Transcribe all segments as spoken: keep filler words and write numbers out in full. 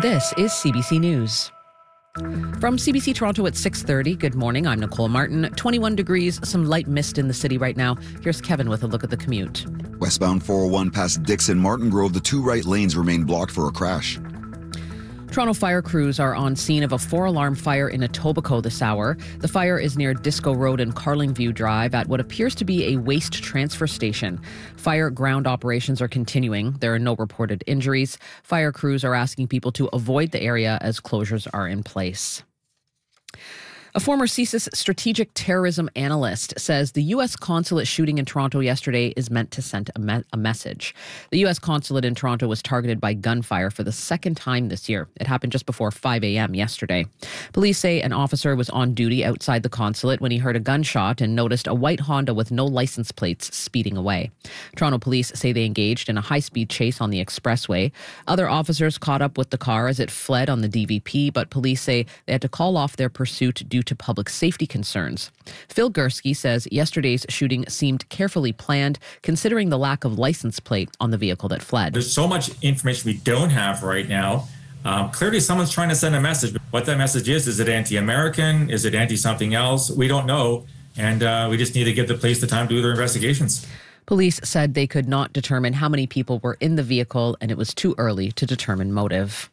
This is C B C News. From C B C Toronto at six thirty, good morning. I'm Nicole Martin. twenty-one degrees, some light mist in the city right now. Here's Kevin with a look at the commute. Westbound four oh one past Dixon Martin Grove, the two right lanes remain blocked for a crash. Toronto fire crews are on scene of a four-alarm fire in Etobicoke this hour. The fire is near Disco Road and Carlingview Drive at what appears to be a waste transfer station. Fire ground operations are continuing. There are no reported injuries. Fire crews are asking people to avoid the area as closures are in place. A former C S I S strategic terrorism analyst says the U S consulate shooting in Toronto yesterday is meant to send a, me- a message. The U S consulate in Toronto was targeted by gunfire for the second time this year. It happened just before five a.m. yesterday. Police say an officer was on duty outside the consulate when he heard a gunshot and noticed a white Honda with no license plates speeding away. Toronto police say they engaged in a high-speed chase on the expressway. Other officers caught up with the car as it fled on the D V P, but police say they had to call off their pursuit due to public safety concerns. Phil Gursky says yesterday's shooting seemed carefully planned, considering the lack of license plate on the vehicle that fled. There's so much information we don't have right now. Um, clearly, someone's trying to send a message. What that message is, is it anti-American? Is it anti-something else? We don't know. And uh, we just need to give the police the time to do their investigations. Police said they could not determine how many people were in the vehicle, and it was too early to determine motive.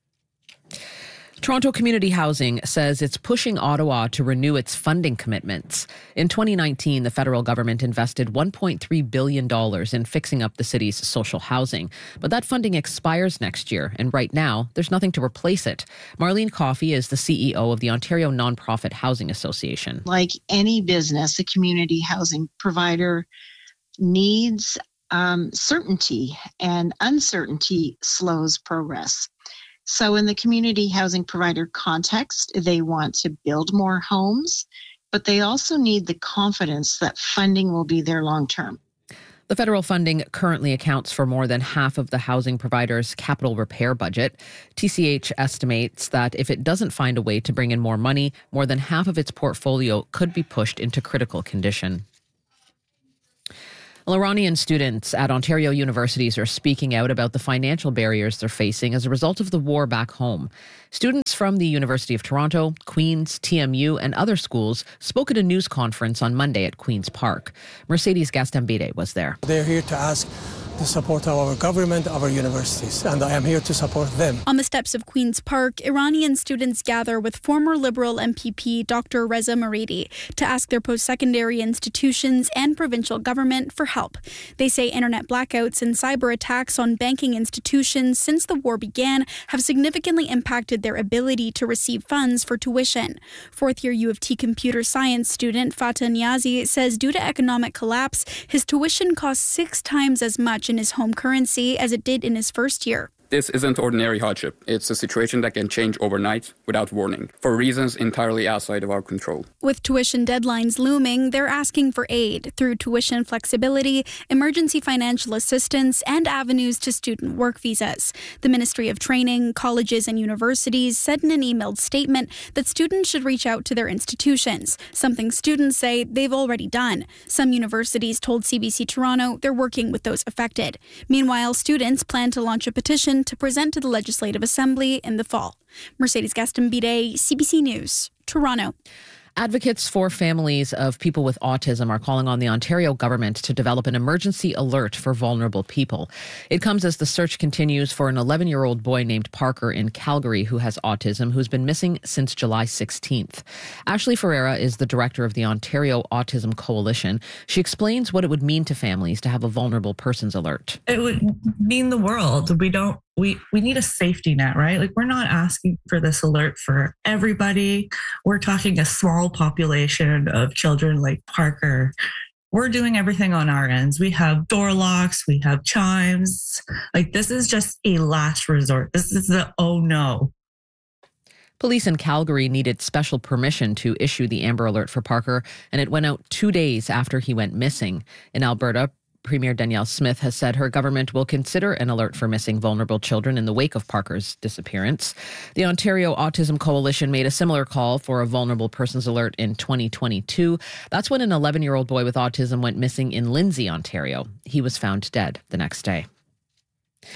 Toronto Community Housing says it's pushing Ottawa to renew its funding commitments. In twenty nineteen, the federal government invested one point three billion dollars in fixing up the city's social housing. But that funding expires next year, and right now, there's nothing to replace it. Marlene Coffey is the C E O of the Ontario Nonprofit Housing Association. Like any business, a community housing provider needs um, certainty, and uncertainty slows progress. So in the community housing provider context, they want to build more homes, but they also need the confidence that funding will be there long term. The federal funding currently accounts for more than half of the housing provider's capital repair budget. T C H estimates that if it doesn't find a way to bring in more money, more than half of its portfolio could be pushed into critical condition. Well, Iranian students at Ontario universities are speaking out about the financial barriers they're facing as a result of the war back home. Students from the University of Toronto, Queen's, T M U, and other schools spoke at a news conference on Monday at Queen's Park. Mercedes Gastambide was there. They're here to ask the support of our government, our universities, and I am here to support them. On the steps of Queen's Park, Iranian students gather with former Liberal M P P Doctor Reza Maridi to ask their post-secondary institutions and provincial government for help. They say internet blackouts and cyber attacks on banking institutions since the war began have significantly impacted their ability to receive funds for tuition. Fourth-year U of T computer science student Fatah Niazi says due to economic collapse, his tuition costs six times as much in his home currency as it did in his first year. This isn't ordinary hardship. It's a situation that can change overnight without warning, for reasons entirely outside of our control. With tuition deadlines looming, they're asking for aid through tuition flexibility, emergency financial assistance, and avenues to student work visas. The Ministry of Training, Colleges and Universities said in an emailed statement that students should reach out to their institutions, something students say they've already done. Some universities told C B C Toronto they're working with those affected. Meanwhile, students plan to launch a petition to present to the Legislative Assembly in the fall. Mercedes Gastambide, C B C News, Toronto. Advocates for families of people with autism are calling on the Ontario government to develop an emergency alert for vulnerable people. It comes as the search continues for an eleven-year-old boy named Parker in Calgary who has autism, who's been missing since July sixteenth. Ashley Ferreira is the director of the Ontario Autism Coalition. She explains what it would mean to families to have a vulnerable persons alert. It would mean the world. We don't We we need a safety net, right? Like, we're not asking for this alert for everybody. We're talking a small population of children like Parker. We're doing everything on our ends. We have door locks, we have chimes. Like, this is just a last resort. This is the oh no. Police in Calgary needed special permission to issue the Amber Alert for Parker, and it went out two days after he went missing. In Alberta, Premier Danielle Smith has said her government will consider an alert for missing vulnerable children in the wake of Parker's disappearance. The Ontario Autism Coalition made a similar call for a vulnerable persons alert in twenty twenty-two. That's when an eleven-year-old boy with autism went missing in Lindsay, Ontario. He was found dead the next day.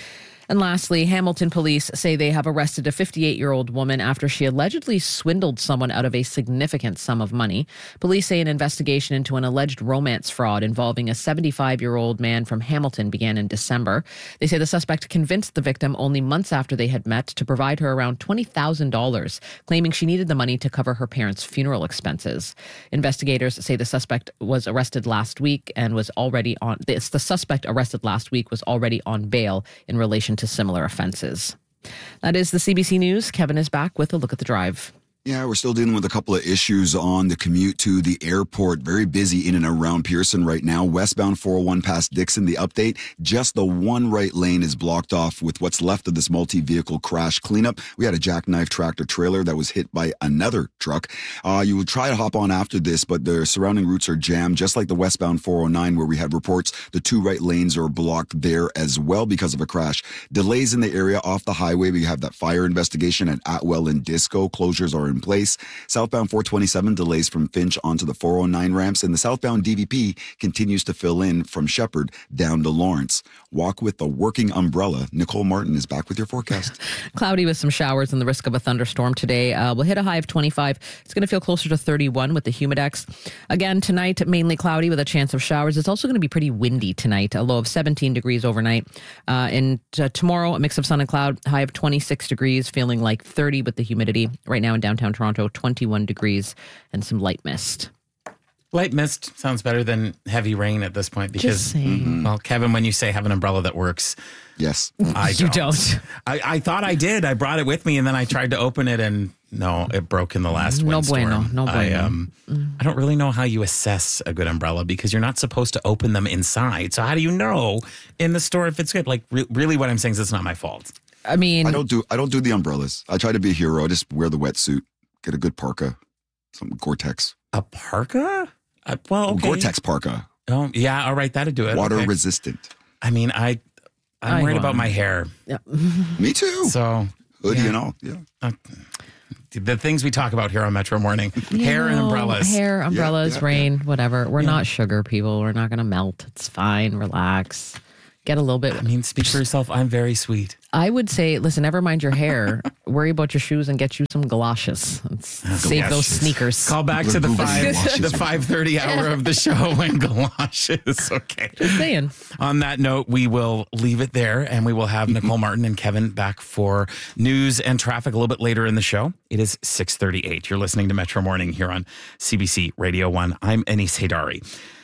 And lastly, Hamilton police say they have arrested a fifty-eight-year-old woman after she allegedly swindled someone out of a significant sum of money. Police say an investigation into an alleged romance fraud involving a seventy-five-year-old man from Hamilton began in December. They say the suspect convinced the victim only months after they had met to provide her around twenty thousand dollars, claiming she needed the money to cover her parents' funeral expenses. Investigators say the suspect was arrested last week and was already on... The suspect arrested last week was already on bail in relation to similar offenses. That is the C B C News. Kevin is back with a look at the drive. Yeah, we're still dealing with a couple of issues on the commute to the airport. Very busy in and around Pearson right now. Westbound four oh one past Dixon, the update, just the one right lane is blocked off with what's left of this multi-vehicle crash cleanup. We had a jackknife tractor trailer that was hit by another truck. Uh, you would try to hop on after this, but the surrounding routes are jammed, just like the westbound four oh nine where we had reports the two right lanes are blocked there as well because of a crash. Delays in the area off the highway. We have that fire investigation at Atwell and Disco. Closures are in place. Southbound four twenty-seven delays from Finch onto the four oh nine ramps, and the southbound D V P continues to fill in from Shepherd down to Lawrence. Walk with a working umbrella. Nicole Martin is back with your forecast. Cloudy with some showers and the risk of a thunderstorm today. Uh, we'll hit a high of twenty-five. It's going to feel closer to thirty-one with the humidex. Again, tonight, mainly cloudy with a chance of showers. It's also going to be pretty windy tonight, a low of seventeen degrees overnight. Uh, and uh, tomorrow, a mix of sun and cloud, high of twenty-six degrees, feeling like thirty with the humidity. Right now in downtown Toronto, twenty-one degrees and some light mist. Light mist sounds better than heavy rain at this point because, mm-hmm. well, Kevin, when you say have an umbrella that works, yes, I you don't. don't. I, I thought I did. I brought it with me, and then I tried to open it, and no, it broke in the last no windstorm. bueno, no bueno. I, um, mm. I don't really know how you assess a good umbrella because you're not supposed to open them inside. So how do you know in the store if it's good? Like, re- really, what I'm saying is it's not my fault. I mean, I don't do I don't do the umbrellas. I try to be a hero. I just wear the wetsuit, get a good parka, some Gore-Tex. A parka? Uh, well, okay. Gore-Tex parka. Oh, yeah. All right, that'd do it. Water okay. resistant. I mean, I I'm I worried know. about my hair. Yeah. Me too. So hoodie yeah. and all. Yeah. Uh, the things we talk about here on Metro Morning, You hair and know, umbrellas. Hair, umbrellas, Yeah, yeah, rain, yeah. whatever. We're Yeah. not sugar people. We're not going to melt. It's fine. Relax. Get a little bit. I mean, speak for yourself. I'm very sweet. I would say, listen, never mind your hair. Worry about your shoes and get you some galoshes. Let's save galoshes. those sneakers. Call back to the Google five, galoshes. the five thirty hour of the show when galoshes. Okay. Just saying. On that note, we will leave it there, and we will have Nicole Martin and Kevin back for news and traffic a little bit later in the show. It is six thirty-eight. You're listening to Metro Morning here on C B C Radio One. I'm Anis Haydari.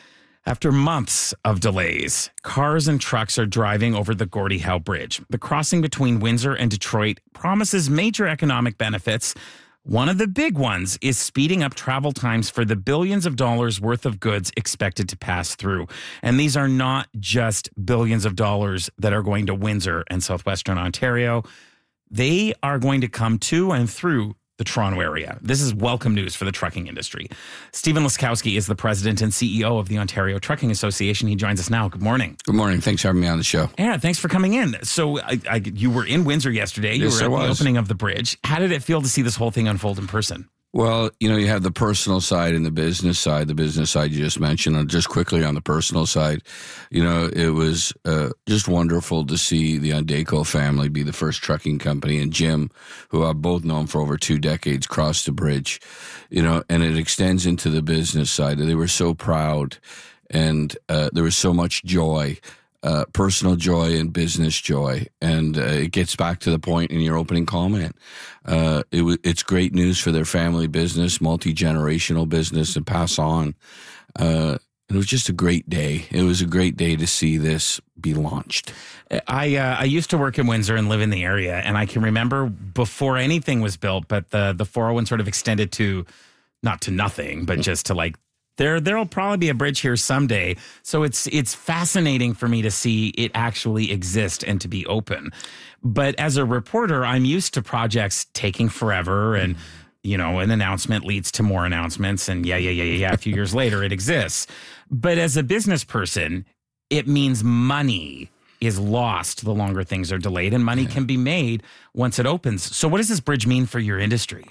After months of delays, cars and trucks are driving over the Gordie Howe Bridge. The crossing between Windsor and Detroit promises major economic benefits. One of the big ones is speeding up travel times for the billions of dollars worth of goods expected to pass through. And these are not just billions of dollars that are going to Windsor and southwestern Ontario. They are going to come to and through the Toronto area. This is welcome news for the trucking industry. Stephen Laskowski is the president and C E O of the Ontario Trucking Association. He joins us now. Good morning. Good morning. Thanks for having me on the show. Yeah, thanks for coming in. So I, I, you were in Windsor yesterday. You Yes, were I at the was. opening of the bridge. How did it feel to see this whole thing unfold in person? Well, you know, you have the personal side and the business side. The business side you just mentioned. And just quickly on the personal side, you know, it was uh, just wonderful to see the Ondeco family be the first trucking company, and Jim, who I've both known for over two decades, cross the bridge, you know, and it extends into the business side. They were so proud, and uh, there was so much joy. Uh, personal joy and business joy. And uh, it gets back to the point in your opening comment. Uh, it w- it's great news for their family business, multi-generational business to pass on. Uh, it was just a great day. It was a great day to see this be launched. I uh, I used to work in Windsor and live in the area, and I can remember before anything was built, but the, the four oh one sort of extended to, not to nothing, but just to like, There, there'll probably be a bridge here someday. So it's it's fascinating for me to see it actually exist and to be open. But as a reporter, I'm used to projects taking forever, and you know, an announcement leads to more announcements, and yeah, yeah, yeah, yeah, yeah. A few years later, it exists. But as a business person, it means money is lost the longer things are delayed, and money can be made once it opens. So what does this bridge mean for your industry?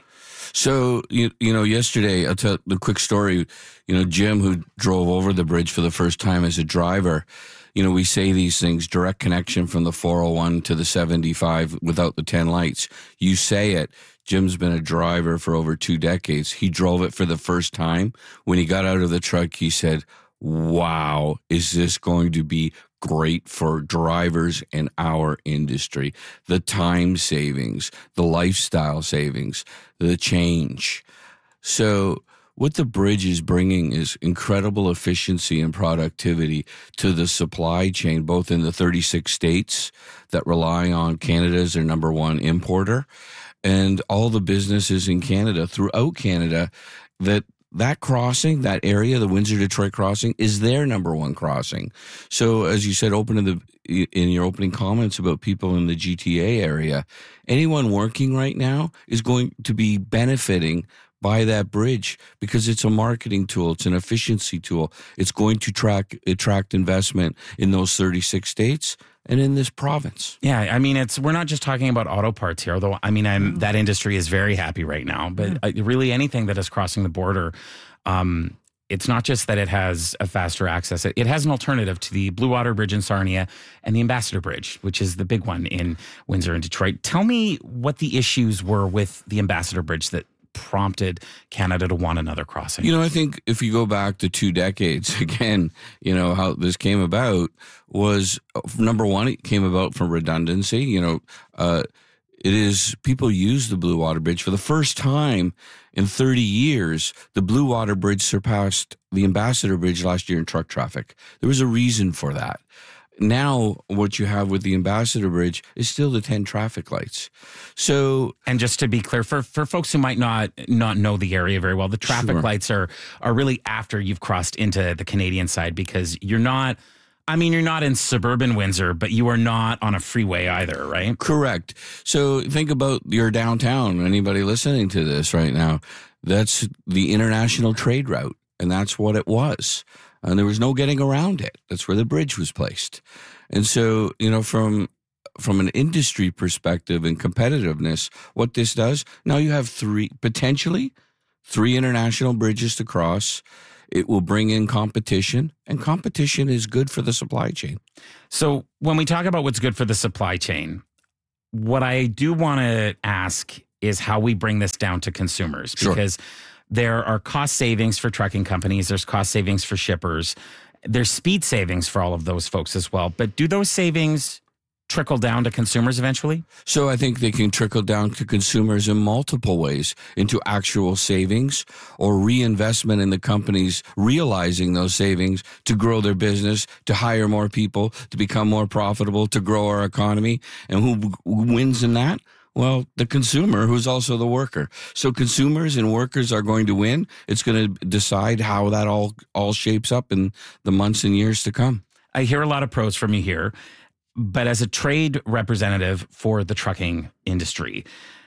So, you, you know, yesterday, I'll tell the quick story, you know, Jim, who drove over the bridge for the first time as a driver, you know, we say these things, direct connection from the four oh one to the seventy-five without the ten lights. You say it. Jim's been a driver for over two decades. He drove it for the first time. When he got out of the truck, he said, wow, is this going to be great for drivers in our industry? The time savings, the lifestyle savings, the change. So what the bridge is bringing is incredible efficiency and productivity to the supply chain, both in the thirty-six states that rely on Canada as their number one importer, and all the businesses in Canada, throughout Canada, that that crossing, that area, the Windsor-Detroit crossing, is their number one crossing. So as you said, open in, the, in your opening comments about people in the G T A area, anyone working right now is going to be benefiting by that bridge because it's a marketing tool. It's an efficiency tool. It's going to track, attract investment in those thirty-six states and in this province. Yeah, I mean, it's we're not just talking about auto parts here, although, I mean, I'm, that industry is very happy right now. But uh, really anything that is crossing the border, um, it's not just that it has a faster access. It, it has an alternative to the Blue Water Bridge in Sarnia and the Ambassador Bridge, which is the big one in Windsor and Detroit. Tell me what the issues were with the Ambassador Bridge that prompted Canada to want another crossing. You know, I think if you go back to two decades, again, you know, how this came about was, number one, it came about from redundancy. You know, uh, it is, people use the Blue Water Bridge. For the first time in thirty years, the Blue Water Bridge surpassed the Ambassador Bridge last year in truck traffic. There was a reason for that. Now, what you have with the Ambassador Bridge is still the ten traffic lights. So, and just to be clear, for, for folks who might not not know the area very well, the traffic Sure. lights are are really after you've crossed into the Canadian side, because you're not, I mean, you're not in suburban Windsor, but you are not on a freeway either, right? Correct. So think about your downtown. Anybody listening to this right now, that's the international trade route, and that's what it was. And there was no getting around it. That's where the bridge was placed. And so, you know, from from an industry perspective and competitiveness, what this does, now you have three, potentially three international bridges to cross. It will bring in competition, and competition is good for the supply chain. So when we talk about what's good for the supply chain, what I do want to ask is how we bring this down to consumers, Sure. because there are cost savings for trucking companies. There's cost savings for shippers. There's speed savings for all of those folks as well. But do those savings trickle down to consumers eventually? So I think they can trickle down to consumers in multiple ways, into actual savings or reinvestment in the companies realizing those savings to grow their business, to hire more people, to become more profitable, to grow our economy. And who wins in that? Well, the consumer, who's also the worker. So consumers and workers are going to win. It's going to decide how that all all shapes up in the months and years to come. I hear a lot of pros from you here, but as a trade representative for the trucking industry,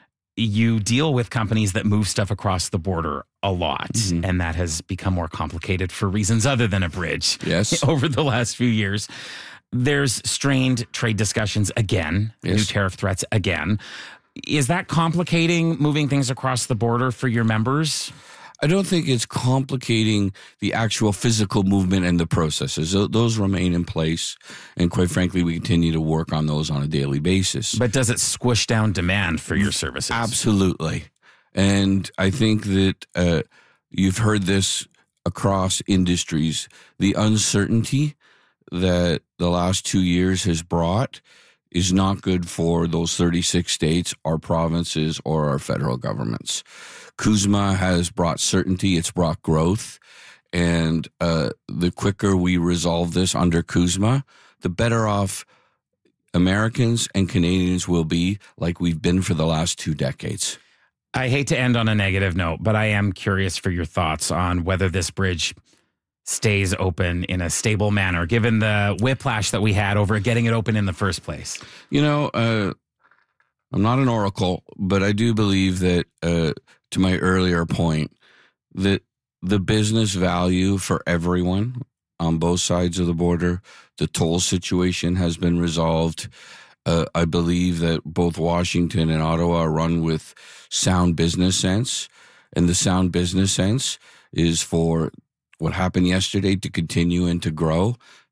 you deal with companies that move stuff across the border a lot, mm-hmm. and that has become more complicated for reasons other than a bridge. Yes. Over the last few years. There's strained trade discussions again, yes. new tariff threats again. Is that complicating moving things across the border for your members? I don't think it's complicating the actual physical movement and the processes. Those remain in place. And quite frankly, we continue to work on those on a daily basis. But does it squish down demand for your services? Absolutely. And I think that uh, you've heard this across industries. The uncertainty that the last two years has brought is not good for those thirty-six states, our provinces, or our federal governments. CUSMA has brought certainty. It's brought growth. And uh, the quicker we resolve this under CUSMA, the better off Americans and Canadians will be, like we've been for the last two decades. I hate to end on a negative note, but I am curious for your thoughts on whether this bridge stays open in a stable manner, given the whiplash that we had over getting it open in the first place. You know, uh, I'm not an oracle, but I do believe that, uh, to my earlier point, that the business value for everyone on both sides of the border, the toll situation has been resolved. Uh, I believe that both Washington and Ottawa are run with sound business sense, and the sound business sense is for what happened yesterday to continue and to grow.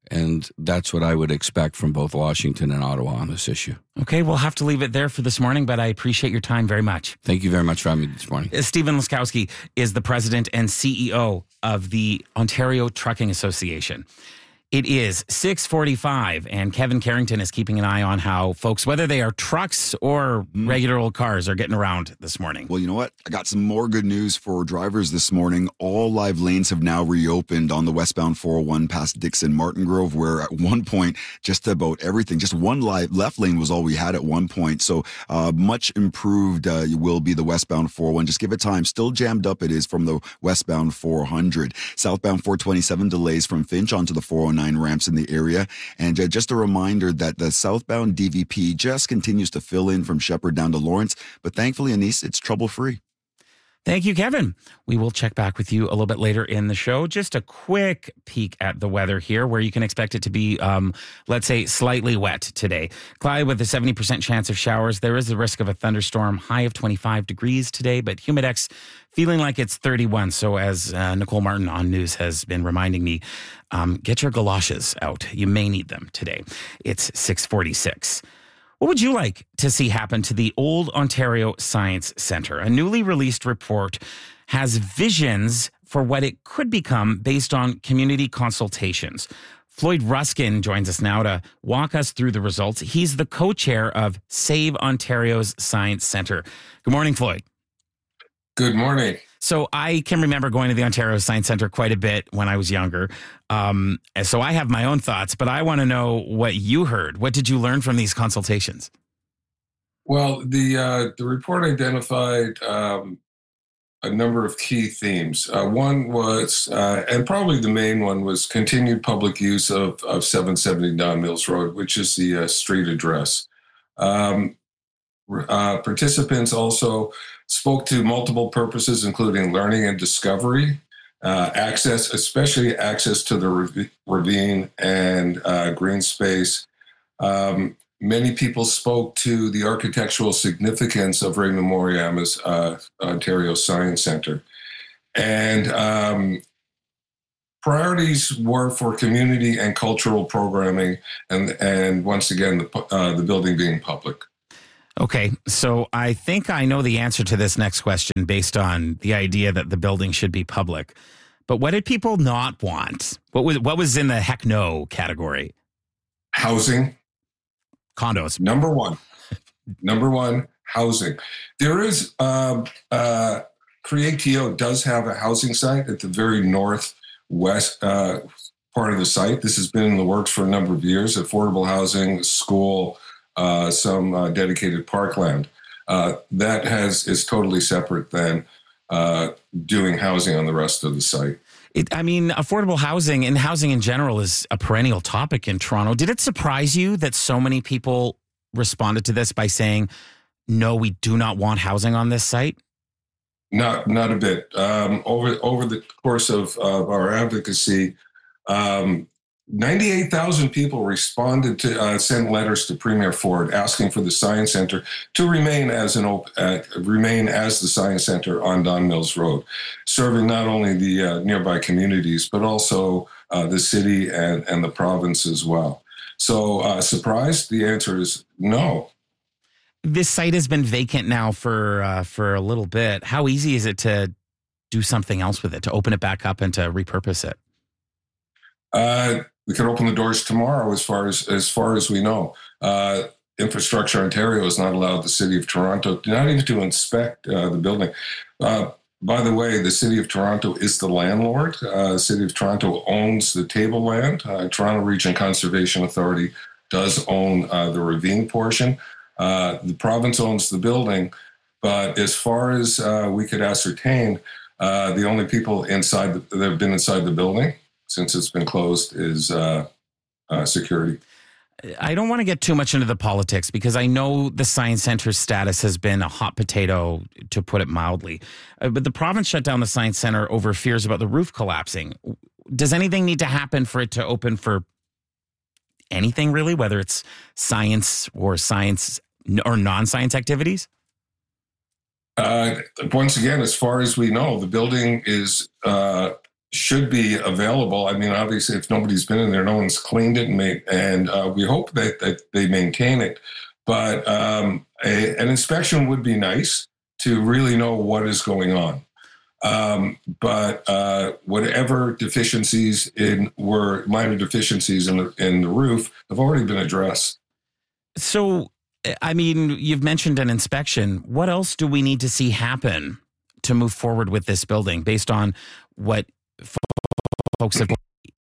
And that's what I would expect from both Washington and Ottawa on this issue. Okay, we'll have to leave it there for this morning, but I appreciate your time very much. Thank you very much for having me this morning. Stephen Laskowski is the president and C E O of the Ontario Trucking Association. It is six forty-five, and Kevin Carrington is keeping an eye on how folks, whether they are trucks or regular old cars, are getting around this morning. Well, you know what? I got some more good news for drivers this morning. All live lanes have now reopened on the westbound four oh one past Dixon Martin Grove, where at one point, just about everything, just one live left lane was all we had at one point. So uh, much improved uh, will be the westbound four oh one. Just give it time. Still jammed up it is from the westbound four hundred. Southbound four twenty-seven delays from Finch onto the four oh nine ramps in the area. And uh, just a reminder that the southbound D V P just continues to fill in from Shepherd down to Lawrence. But thankfully, Anis, it's trouble-free. Thank you, Kevin. We will check back with you a little bit later in the show. Just a quick peek at the weather here, where you can expect it to be, um, let's say, slightly wet today. Cloudy with a seventy percent chance of showers. There is a risk of a thunderstorm, high of twenty-five degrees today, but Humidex feeling like it's thirty-one. So as uh, Nicole Martin on News has been reminding me, um, get your galoshes out. You may need them today. It's six forty-six. What would you like to see happen to the Old Ontario Science Centre? A newly released report has visions for what it could become based on community consultations. Floyd Ruskin joins us now to walk us through the results. He's the co-chair of Save Ontario's Science Centre. Good morning, Floyd. Good morning. So I can remember going to the Ontario Science Centre quite a bit when I was younger. Um, and so I have my own thoughts, but I want to know what you heard. What did you learn from these consultations? Well, the uh, the report identified um, a number of key themes. Uh, one was, uh, and probably the main one, was continued public use of, of seven seventy Don Mills Road, which is the uh, street address. Um, uh, participants also spoke to multiple purposes, including learning and discovery, uh, access, especially access to the rav- ravine and uh, green space. Um, many people spoke to the architectural significance of Raymond Moriyama's uh, Ontario Science Centre. And um, priorities were for community and cultural programming, and, and once again, the, uh, the building being public. Okay, so I think I know the answer to this next question based on the idea that the building should be public. But what did people not want? What was what was in the heck no category? Housing. Condos. Number one. Number one, housing. There is, um, uh, Creatio does have a housing site at the very northwest uh, part of the site. This has been in the works for a number of years. Affordable housing, school, Uh, some uh, dedicated parkland. Uh, that has is totally separate than uh, doing housing on the rest of the site. It, I mean, affordable housing and housing in general is a perennial topic in Toronto. Did it surprise you that so many people responded to this by saying, no, we do not want housing on this site? Not not a bit. Um, over, over the course of uh, our advocacy, um, ninety-eight thousand people responded to uh, send letters to Premier Ford asking for the Science Centre to remain as an op- uh, remain as the Science Centre on Don Mills Road, serving not only the uh, nearby communities but also uh, the city and, and the province as well. So, uh, surprised? The answer is no. This site has been vacant now for uh, for a little bit. How easy is it to do something else with it, to open it back up and to repurpose it? Uh, we could open the doors tomorrow, as far as as far as we know. Uh, Infrastructure Ontario has not allowed the City of Toronto, not even to inspect uh, the building. Uh, by the way, the City of Toronto is the landlord. Uh, the City of Toronto owns the tableland. Uh, Toronto Region Conservation Authority does own uh, the ravine portion. Uh, the province owns the building, but as far as uh, we could ascertain, uh, the only people inside the, that have been inside the building since it's been closed is uh, uh, security. I don't want to get too much into the politics because I know the Science Centre's status has been a hot potato, to put it mildly. Uh, but the province shut down the Science Centre over fears about the roof collapsing. Does anything need to happen for it to open for anything, really, whether it's science or science or non-science activities? Uh, once again, as far as we know, the building is uh, should be available. I mean, obviously, if nobody's been in there, no one's cleaned it, and, made, and uh, we hope that, that they maintain it. But um, a, an inspection would be nice to really know what is going on. Um, but uh, whatever deficiencies in were minor deficiencies in the, in the roof have already been addressed. So, I mean, you've mentioned an inspection. What else do we need to see happen to move forward with this building based on what folks have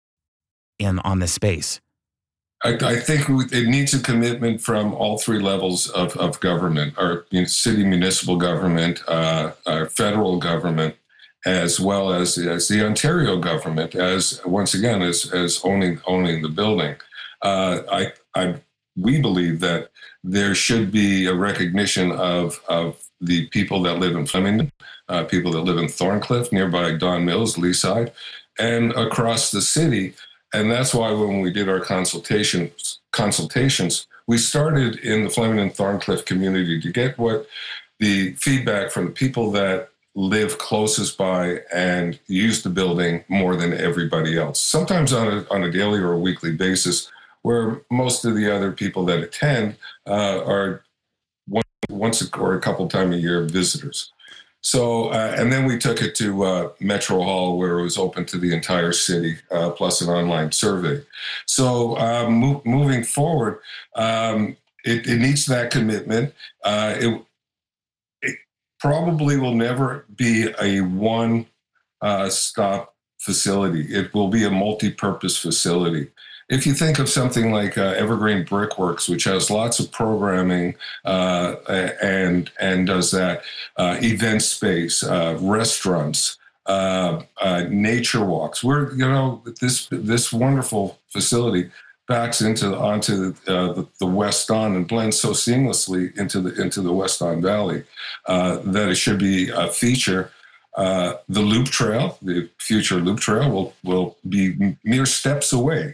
in on this space? I, I think it needs a commitment from all three levels of, of government, our you know, city municipal government, uh, our federal government, as well as, as the Ontario government, as once again, as, as owning owning the building. Uh, I, I, we believe that there should be a recognition of, of the people that live in Flemington, uh, people that live in Thorncliffe, nearby Don Mills, Leaside, and across the city. And that's why when we did our consultations, consultations, we started in the Flemington Thorncliffe community to get what the feedback from the people that live closest by and use the building more than everybody else, sometimes on a, on a daily or a weekly basis, where most of the other people that attend uh, are one, once a, or a couple times a year visitors. So, uh, and then we took it to uh, Metro Hall, where it was open to the entire city, uh, plus an online survey. So uh, mo- moving forward, um, it, it needs that commitment. Uh, it, it probably will never be a one-stop uh, facility. It will be a multi-purpose facility. If you think of something like uh, Evergreen Brickworks, which has lots of programming uh, and and does that, uh, event space, uh, restaurants, uh, uh, nature walks, we're you know this this wonderful facility backs into onto the, uh, the, the West Don and blends so seamlessly into the into the West Don Valley uh, that it should be a feature. Uh, the Loop Trail, the future Loop Trail, will will be mere steps away.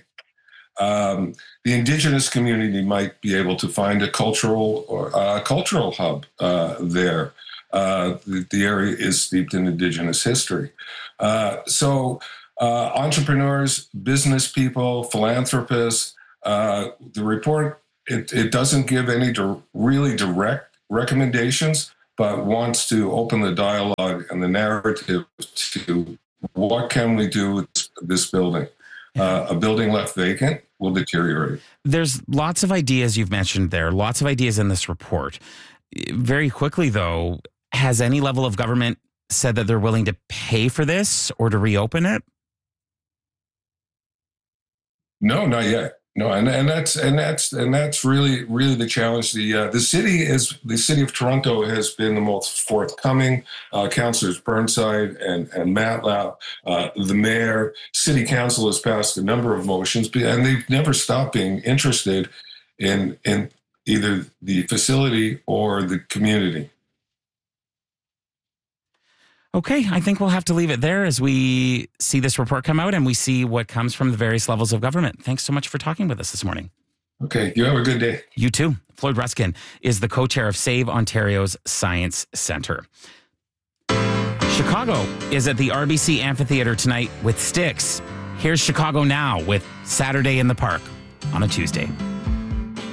Um, the Indigenous community might be able to find a cultural or uh, cultural hub uh, there. Uh, the, the area is steeped in Indigenous history. Uh, so uh, entrepreneurs, business people, philanthropists, uh, the report, it, it doesn't give any di- really direct recommendations, but wants to open the dialogue and the narrative to what can we do with this building. Uh, a building left vacant will deteriorate. There's lots of ideas you've mentioned there, lots of ideas in this report. Very quickly, though, has any level of government said that they're willing to pay for this or to reopen it? No, not yet. No, and, and that's and that's and that's really really the challenge. The uh, the city is the city of Toronto has been the most forthcoming. Uh, Councillors Burnside and and Matlow, uh, the mayor, city council has passed a number of motions, and they've never stopped being interested in in either the facility or the community. Okay, I think we'll have to leave it there as we see this report come out and we see what comes from the various levels of government. Thanks so much for talking with us this morning. Okay, you have a good day. You too. Floyd Ruskin is the co-chair of Save Ontario's Science Centre. Chicago is at the R B C Amphitheatre tonight with Styx. Here's Chicago Now with Saturday in the Park on a Tuesday.